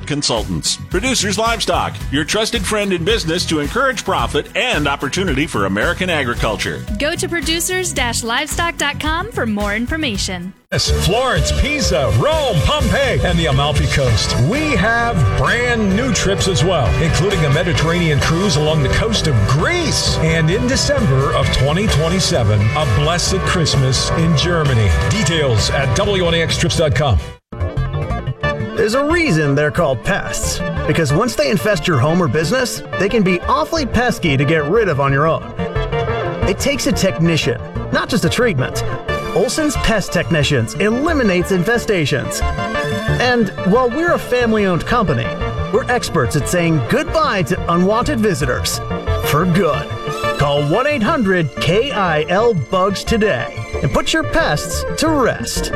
Consultants. Producers Livestock, your trusted friend in business to encourage profit and opportunity for American agriculture. Go to producers-livestock.com for more information. Florence, Pisa, Rome, Pompeii, and the Amalfi Coast. We have brand new trips as well, including a Mediterranean cruise along the coast of Greece. And in December of 2027, a blessed Christmas in Germany. Details at WNAXtrips.com. There's a reason they're called pests, because once they infest your home or business, they can be awfully pesky to get rid of on your own. It takes a technician, not just a treatment. Olson's Pest Technicians eliminates infestations. And while we're a family-owned company, we're experts at saying goodbye to unwanted visitors for good. Call 1-800-KIL-BUGS today and put your pests to rest.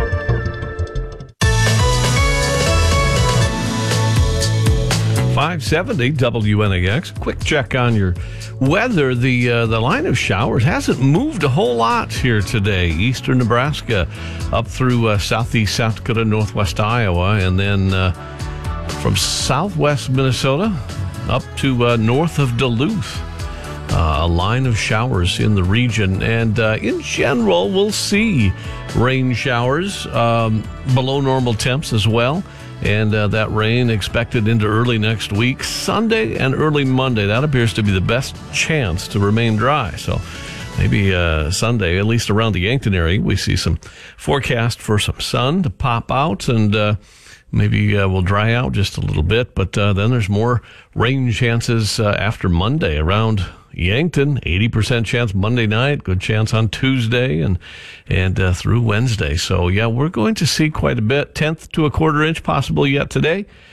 .570 WNAX. Quick check on your weather. The line of showers hasn't moved a whole lot here today. Eastern Nebraska up through southeast South Dakota, northwest Iowa, and then from southwest Minnesota up to north of Duluth. A line of showers in the region, and in general we'll see rain showers below normal temps as well. And that rain expected into early next week, Sunday and early Monday. That appears to be the best chance to remain dry. So maybe Sunday, at least around the Yankton area, we see some forecast for some sun to pop out, and maybe we'll dry out just a little bit. But then there's more rain chances after Monday around Yankton. 80% chance Monday night, good chance on Tuesday, and through Wednesday. So yeah, we're going to see quite a bit. 1/10 to a 1/4 inch possible yet today.